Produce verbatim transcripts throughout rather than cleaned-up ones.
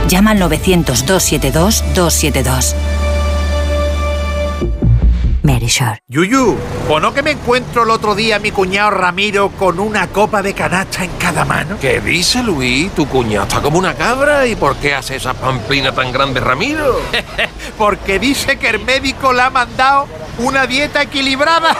Llama al novecientos, doscientos setenta y dos, doscientos setenta y dos. Merisure. Yuyu, ¿o no que me encuentro el otro día a mi cuñado Ramiro con una copa de canacha en cada mano? ¿Qué dice, Luis? Tu cuñado está como una cabra. ¿Y por qué hace esa pamplina tan grande, Ramiro? Porque dice que el médico le ha mandado una dieta equilibrada.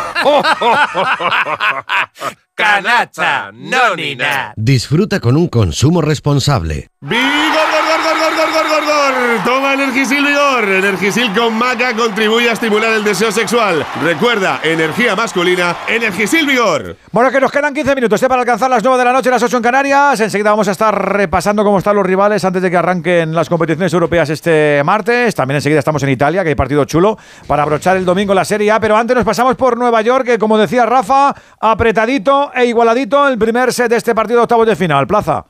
Canacha, no ni nada. Disfruta con un consumo responsable. ¡Vigor, gor, gor, gor, gor, gor, gor, gor! Toma Energisil Vigor. Energisil con maca contribuye a estimular el deseo sexual. Recuerda, energía masculina, Energisil Vigor. Bueno, que nos quedan quince minutos ¿eh? para alcanzar las nueve de la noche, las ocho en Canarias. Enseguida vamos a estar repasando cómo están los rivales antes de que arranquen las competiciones europeas este martes. También enseguida estamos en Italia, que hay partido chulo para abrochar el domingo la Serie A. Pero antes nos pasamos por Nueva York, que como decía Rafa, apretadito e igualadito el primer set de este partido de octavos de final. Plaza.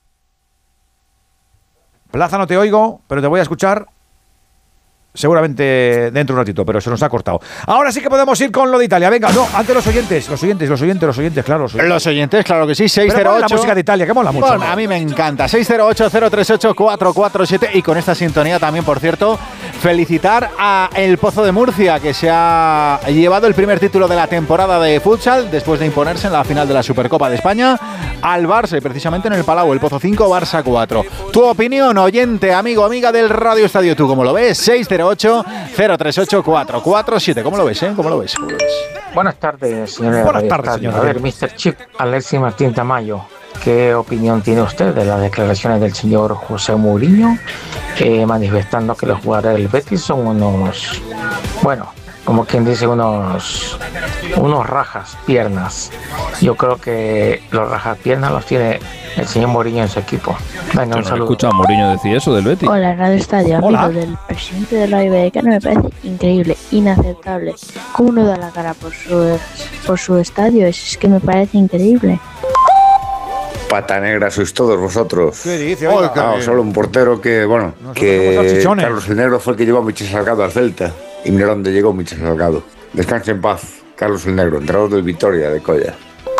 Plaza, no te oigo, pero te voy a escuchar seguramente dentro de un ratito, pero se nos ha cortado. Ahora sí que podemos ir con lo de Italia. Venga, no, antes los oyentes, los oyentes, los oyentes, los oyentes, claro. Los oyentes, los oyentes claro que sí, seis cero ocho. La música de Italia, que mola mucho. Bueno, a mí me encanta. seis cero ocho, cero tres ocho, cuatro cuatro siete. Y con esta sintonía también, por cierto, felicitar a El Pozo de Murcia, que se ha llevado el primer título de la temporada de futsal después de imponerse en la final de la Supercopa de España al Barça, y precisamente en el Palau, El Pozo cinco, Barça cuatro. Tu opinión, oyente, amigo, amiga del Radio Estadio, ¿tú cómo lo ves? seis cero ocho, cero tres ocho, cuatro cuatro siete. ¿Cómo lo ves, eh? ¿Cómo lo ves? ¿Cómo lo ves? Buenas tardes, señores. Buenas tardes, señor. A ver, mister Chip, Alexis Martín Tamayo, ¿qué opinión tiene usted de las declaraciones del señor José Mourinho, eh, manifestando que los jugadores del Betis son unos, bueno, como quien dice, unos unos rajas piernas? Yo creo que los rajas piernas los tiene el señor Mourinho en su equipo. Venga, Yo un no saludo. he escuchado a Mourinho decir eso del Betis. Hola, Radio Estadio, Hola. amigo del presidente de la Iberoamericana. Me parece increíble, inaceptable. ¿Cómo no da la cara por su, por su estadio? Es que me parece increíble. Pata negra sois todos vosotros. ¿Qué dice? Oh, no, solo un portero que, bueno, Nosotros somos que salchichones. Carlos el Negro fue el que llevó a Michel Salgado al Celta. Y mira dónde llegó Michel Salgado. Descanse en paz, Carlos el Negro, entrenador del Vitoria de Colla.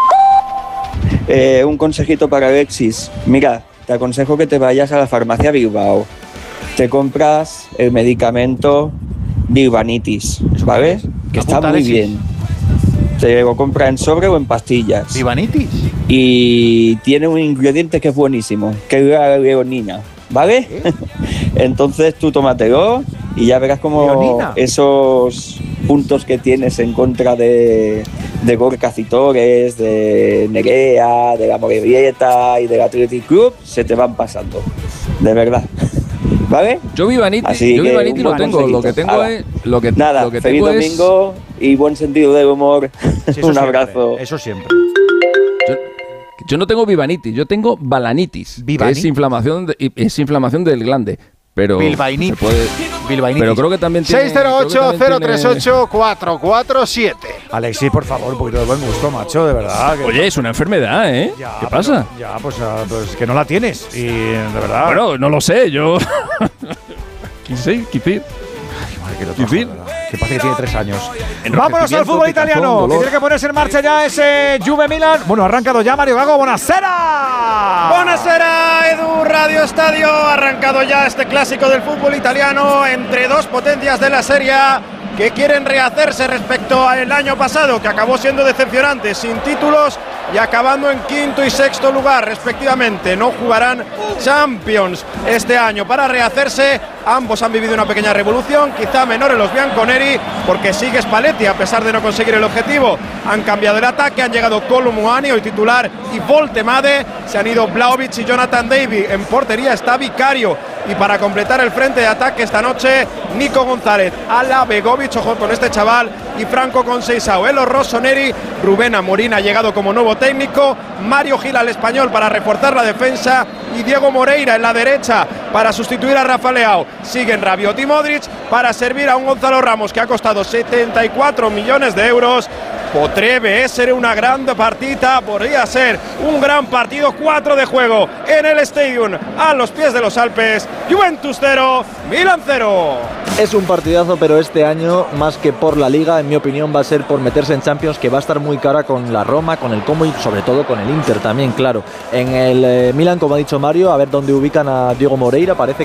Eh, un consejito para Alexis. Mira, te aconsejo que te vayas a la farmacia Bilbao. Te compras el medicamento Bilbanitis, ¿vale? Que está Apunta, muy Alexis. bien. Te lo compra en sobre o en pastillas. ¿Vivanitis? Y tiene un ingrediente que es buenísimo, que es la leonina, ¿vale? ¿Eh? Entonces tú tómatelo y ya verás como ¿Leonina? esos puntos que tienes en contra de, de Gorka Citores, de Nerea, de la Morevieta y del Athletic Club se te van pasando, de verdad. ¿Vale? Yo Vivanitis, Así yo que Vivanitis lo un tengo, lo que consejito. tengo Hala. es lo que Nada, lo que feliz tengo es domingo y buen sentido del humor. Sí, eso Un siempre, abrazo. Eso siempre. yo, yo no tengo Vivanitis, yo tengo balanitis, que ¿Vivani? es inflamación de, es inflamación del glande, pero Bilbainitis. se puede- Bilbainitis. pero creo que también tiene seis cero ocho, creo que cero también tres ocho, cuatro cuatro siete. Alexis, por favor, un poquito de buen gusto, macho, de verdad. que- tiene- Oye, es una enfermedad, ¿eh? Ya, ¿Qué pero- pasa? Ya, pues, ah, pues que no la tienes. Y de verdad. Bueno, no lo sé, yo quise, quise. Madre, que lo trajo, ¿Qué fin? de verdad. Que parece que tiene tres años. Enrojecimiento, Vámonos al fútbol picazón, italiano. Que dolor. tiene que ponerse en marcha ya ese Juve Milan. Bueno, ha arrancado ya Mario Gago. ¡Buonasera! Buonasera, Edu, Radio Estadio. Ha arrancado ya este clásico del fútbol italiano entre dos potencias de la Serie A que quieren rehacerse respecto al año pasado, que acabó siendo decepcionante, sin títulos y acabando en quinto y sexto lugar respectivamente. No jugarán Champions este año. Para rehacerse, ambos han vivido una pequeña revolución, quizá menor en los bianconeri, porque sigue Spalletti a pesar de no conseguir el objetivo. Han cambiado el ataque, han llegado Colomboani, el titular, y Voltemade. Se han ido Vlahovic y Jonathan David. En portería está Vicario. Y para completar el frente de ataque esta noche, Nico González, Ala Begovic, ojo con este chaval, y Franco Conceição. Elo Rossoneri, Rubén Amorín ha llegado como nuevo técnico, Mario Gil al español para reforzar la defensa y Diego Moreira en la derecha para sustituir a Rafa Leao. Siguen Rabiot y Modric para servir a un Gonzalo Ramos que ha costado setenta y cuatro millones de euros. Potrebbe essere una gran partita, podría ser un gran partido, cuatro de juego en el Stadium a los pies de los Alpes. Juventus cero, Milan cero. Es un partidazo, pero este año, más que por la Liga, en mi opinión, va a ser por meterse en Champions, que va a estar muy cara con la Roma, con el Como y sobre todo con el Inter también, claro. En el eh, Milan, como ha dicho Mario, a ver dónde ubican a Diego Moreira, parece